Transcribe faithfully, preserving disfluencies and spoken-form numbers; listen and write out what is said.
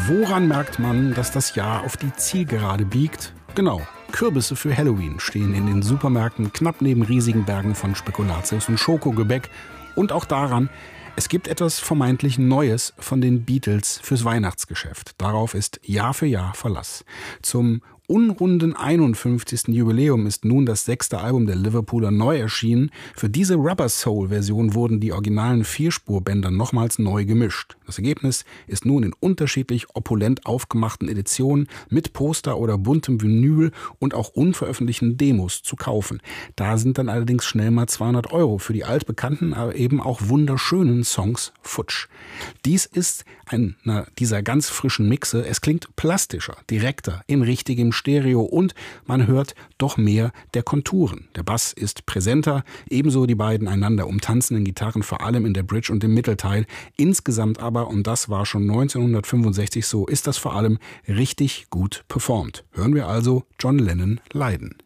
Woran merkt man, dass das Jahr auf die Zielgerade biegt? Genau, Kürbisse für Halloween stehen in den Supermärkten knapp neben riesigen Bergen von Spekulatius und Schokogebäck. Und auch daran, es gibt etwas vermeintlich Neues von den Beatles fürs Weihnachtsgeschäft. Darauf ist Jahr für Jahr Verlass. Zum unrunden einundfünfzigsten Jubiläum ist nun das sechste Album der Liverpooler neu erschienen. Für diese Rubber Soul-Version wurden die originalen Vierspurbänder nochmals neu gemischt. Das Ergebnis ist nun in unterschiedlich opulent aufgemachten Editionen mit Poster oder buntem Vinyl und auch unveröffentlichten Demos zu kaufen. Da sind dann allerdings schnell mal zweihundert Euro für die altbekannten, aber eben auch wunderschönen Songs futsch. Dies ist einer dieser ganz frischen Mixe. Es klingt plastischer, direkter, in richtigem Stereo und man hört doch mehr der Konturen. Der Bass ist präsenter, ebenso die beiden einander umtanzenden Gitarren, vor allem in der Bridge und im Mittelteil. Insgesamt aber, und das war schon neunzehnhundertfünfundsechzig so, ist das vor allem richtig gut performt. Hören wir also John Lennon leiden.